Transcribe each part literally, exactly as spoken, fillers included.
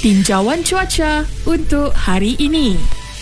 Tinjauan cuaca untuk hari ini.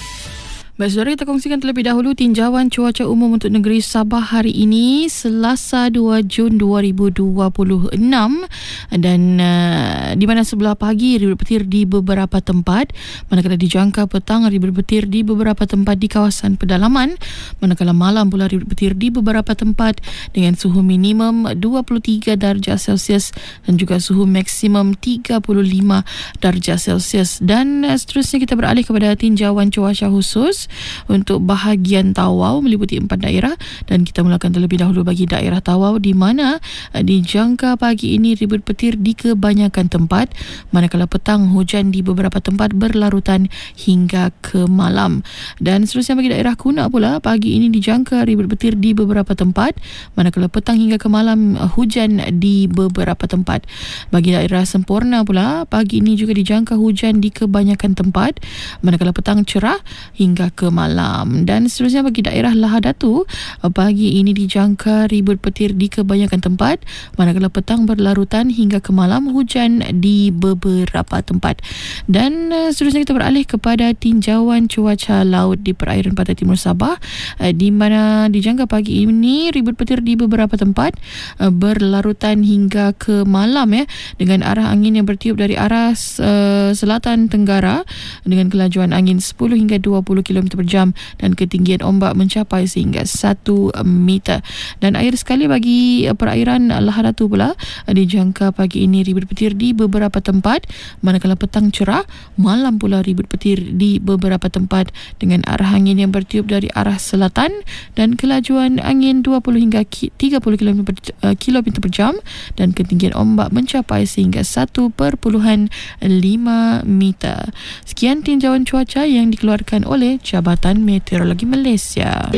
Baik, saudara, kita kongsikan terlebih dahulu tinjauan cuaca umum untuk negeri Sabah hari ini, Selasa dua Jun dua ribu dua puluh enam, dan uh, di mana sebelah pagi ribut petir di beberapa tempat, manakala dijangka petang ribut petir di beberapa tempat di kawasan pedalaman, manakala malam pula ribut petir di beberapa tempat dengan suhu minimum dua puluh tiga darjah Celsius dan juga suhu maksimum tiga puluh lima darjah Celsius. Dan uh, seterusnya kita beralih kepada tinjauan cuaca khusus untuk bahagian Tawau meliputi empat daerah, dan kita mulakan terlebih dahulu bagi daerah Tawau di mana uh, dijangka pagi ini ribut petir di kebanyakan tempat, manakala petang hujan di beberapa tempat berlarutan hingga ke malam. Dan seterusnya bagi daerah Kuna pula, pagi ini dijangka ribut petir di beberapa tempat, manakala petang hingga ke malam uh, hujan di beberapa tempat. Bagi daerah Semporna pula, pagi ini juga dijangka hujan di kebanyakan tempat, manakala petang cerah hingga ke malam. Dan seterusnya bagi daerah Lahadatu, pagi ini dijangka ribut petir di kebanyakan tempat, manakala petang berlarutan hingga ke malam hujan di beberapa tempat. Dan uh, seterusnya kita beralih kepada tinjauan cuaca laut di perairan pantai timur Sabah, uh, di mana dijangka pagi ini ribut petir di beberapa tempat uh, berlarutan hingga ke malam, ya, dengan arah angin yang bertiup dari arah uh, selatan tenggara dengan kelajuan angin sepuluh hingga dua puluh kilometer per jam dan ketinggian ombak mencapai sehingga satu meter. Dan air sekali bagi perairan Lahadatu pula, dijangka pagi ini ribut petir di beberapa tempat, manakala petang cerah, malam pula ribut petir di beberapa tempat dengan arah angin yang bertiup dari arah selatan dan kelajuan angin dua puluh hingga tiga puluh kilometer per jam dan ketinggian ombak mencapai sehingga satu perpuluhan lima meter. Sekian tinjauan cuaca yang dikeluarkan oleh Jabatan Meteorologi Malaysia.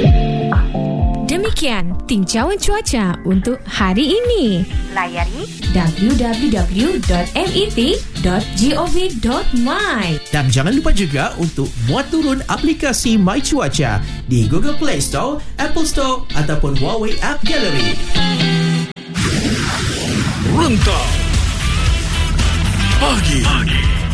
Demikian tinjauan cuaca untuk hari ini. Layari w w w dot met dot gov dot my. Dan jangan lupa juga untuk muat turun aplikasi My Cuaca di Google Play Store, Apple Store ataupun Huawei App Gallery. Rentang Pagi. Pagi.